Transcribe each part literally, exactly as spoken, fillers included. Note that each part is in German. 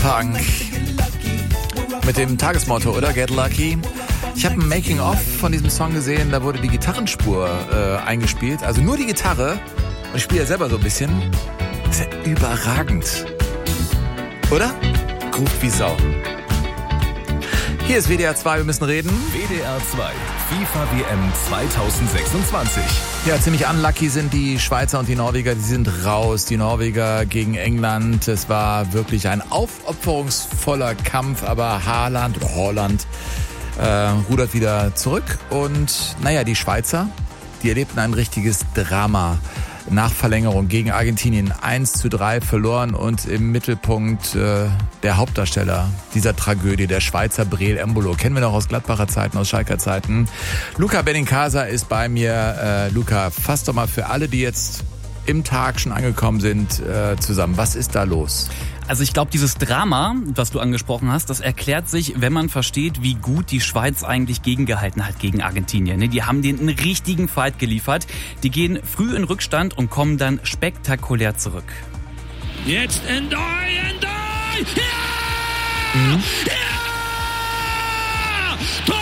Punk mit dem Tagesmotto, oder? Get Lucky. Ich habe ein Making-of von diesem Song gesehen, da wurde die Gitarrenspur äh, eingespielt, also nur die Gitarre. Und ich spiele ja selber so ein bisschen. Das ist ja überragend. Oder? Groove wie Sau. Hier ist W D R zwei, wir müssen reden. W D R zwei, FIFA W M zweitausendsechsundzwanzig. Ja, ziemlich unlucky sind die Schweizer und die Norweger, die sind raus. Die Norweger gegen England. Es war wirklich ein aufopferungsvoller Kampf, aber Haaland oder Holland äh, rudert wieder zurück. Und naja, die Schweizer, die erlebten ein richtiges Drama. Nach Verlängerung gegen Argentinien eins zu drei verloren und im Mittelpunkt äh, der Hauptdarsteller dieser Tragödie, der Schweizer Breel Embolo. Kennen wir noch aus Gladbacher Zeiten, aus Schalker Zeiten. Luca Benincasa ist bei mir. Äh, Luca, fass doch mal für alle, die jetzt im Tag schon angekommen sind, äh, zusammen. Was ist da los? Also ich glaube, dieses Drama, was du angesprochen hast, das erklärt sich, wenn man versteht, wie gut die Schweiz eigentlich gegengehalten hat gegen Argentinien. Die haben denen einen richtigen Fight geliefert. Die gehen früh in Rückstand und kommen dann spektakulär zurück. Jetzt Endoi, Endoi! Ja! Mhm. Ja! Tor!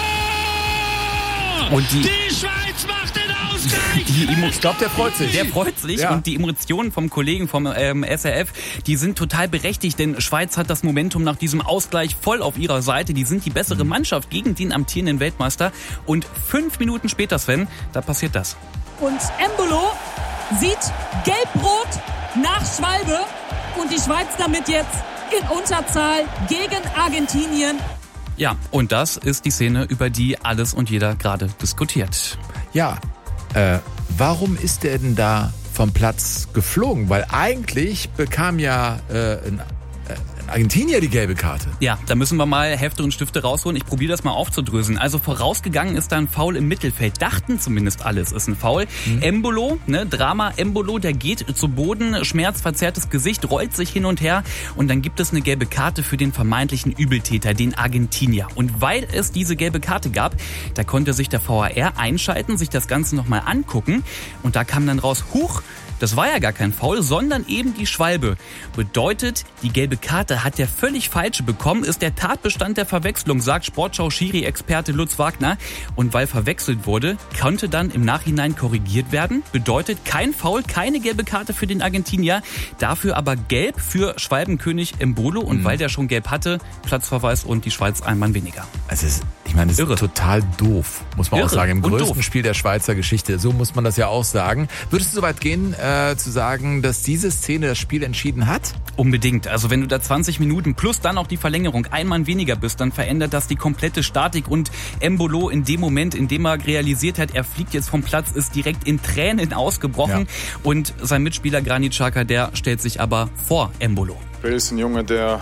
Und die, die Schweiz macht den Ausgleich! Die Emo- ich glaube, der freut sich. Der freut sich Ja. Und die Emotionen vom Kollegen vom ähm, S R F, die sind total berechtigt, denn Schweiz hat das Momentum nach diesem Ausgleich voll auf ihrer Seite. Die sind die bessere Mannschaft gegen den amtierenden Weltmeister. Und fünf Minuten später, Sven, da passiert das. Und Embolo sieht gelb-rot nach Schwalbe und die Schweiz damit jetzt in Unterzahl gegen Argentinien. Ja, und das ist die Szene, über die alles und jeder gerade diskutiert. Ja, äh, warum ist der denn da vom Platz geflogen? Weil eigentlich bekam ja äh, ein, äh, ein Argentinier die gelbe Karte. Ja, da müssen wir mal Hefte und Stifte rausholen. Ich probiere das mal aufzudröseln. Also vorausgegangen ist da ein Foul im Mittelfeld. Dachten zumindest alles, ist ein Foul. Mhm. Embolo, ne, Drama Embolo, der geht zu Boden, schmerzverzerrtes Gesicht, rollt sich hin und her und dann gibt es eine gelbe Karte für den vermeintlichen Übeltäter, den Argentinier. Und weil es diese gelbe Karte gab, da konnte sich der V A R einschalten, sich das Ganze nochmal angucken und da kam dann raus, huch, das war ja gar kein Foul, sondern eben die Schwalbe. Bedeutet, die gelbe Karte hat der völlig falsche bekommen, ist der Tatbestand der Verwechslung, sagt Sportschau-Schiri-Experte Lutz Wagner. Und weil verwechselt wurde, konnte dann im Nachhinein korrigiert werden. Bedeutet, kein Foul, keine gelbe Karte für den Argentinier, dafür aber gelb für Schwalbenkönig Embolo. Und mhm. weil der schon gelb hatte, Platzverweis und die Schweiz ein Mann weniger. Also es ist, ich meine, das ist Irre. total doof, muss man Irre auch sagen. Im und größten doof. Spiel der Schweizer Geschichte, so muss man das ja auch sagen. Würdest du so weit gehen, äh, zu sagen, dass diese Szene das Spiel entschieden hat? Unbedingt. Also wenn du da zwanzig Minuten plus dann auch die Verlängerung ein Mann weniger bist, dann verändert das die komplette Statik und Embolo in dem Moment, in dem er realisiert hat, er fliegt jetzt vom Platz, ist direkt in Tränen ausgebrochen ja. und sein Mitspieler Granit Xhaka, der stellt sich aber vor Embolo. Breel ist ein Junge, der,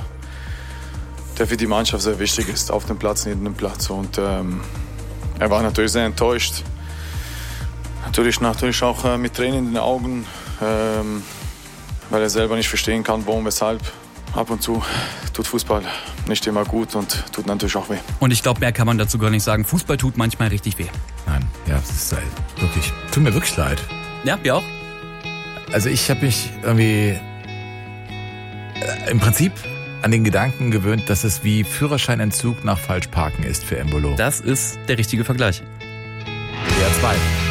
der für die Mannschaft sehr wichtig ist, auf dem Platz, neben dem Platz und ähm, er war natürlich sehr enttäuscht. Natürlich, natürlich auch äh, mit Tränen in den Augen, ähm, weil er selber nicht verstehen kann, warum, weshalb. Ab und zu tut Fußball nicht immer gut und tut natürlich auch weh. Und ich glaube, mehr kann man dazu gar nicht sagen. Fußball tut manchmal richtig weh. Nein, ja, das ist halt wirklich, tut mir wirklich leid. Ja, wir auch. Also ich habe mich irgendwie äh, im Prinzip an den Gedanken gewöhnt, dass es wie Führerscheinentzug nach Falschparken ist für Embolo. Das ist der richtige Vergleich. W D R zwei.